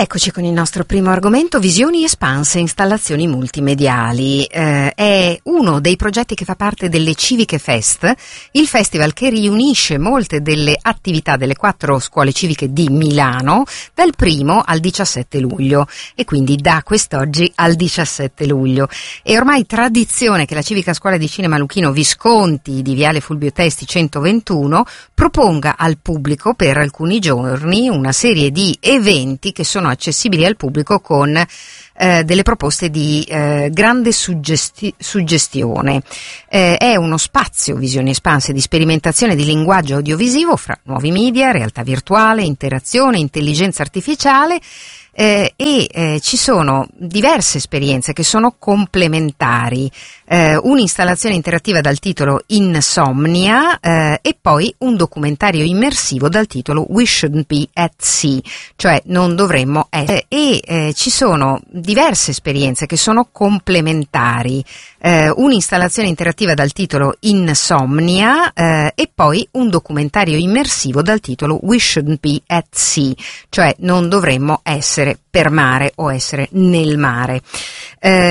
eccoci con il nostro primo argomento, visioni espanse, installazioni multimediali. È uno dei progetti che fa parte delle Civiche Fest, il festival che riunisce molte delle attività delle 4 scuole civiche di Milano dal 1 al 17 luglio e quindi da quest'oggi al 17 luglio. È ormai tradizione che la Civica Scuola di Cinema Luchino Visconti di Viale Fulvio Testi 121 proponga al pubblico per alcuni giorni una serie di eventi che sono accessibili al pubblico con delle proposte di grande suggestione. È uno spazio, visioni espanse, di sperimentazione di linguaggio audiovisivo fra nuovi media, realtà virtuale, interazione, intelligenza artificiale. Ci sono diverse esperienze che sono complementari, un'installazione interattiva dal titolo Insomnia e poi un documentario immersivo dal titolo We Shouldn't Be at Sea, cioè non dovremmo essere, ci sono diverse esperienze che sono complementari, un'installazione interattiva dal titolo Insomnia e poi un documentario immersivo dal titolo We Shouldn't Be at Sea, cioè non dovremmo essere per mare o essere nel mare.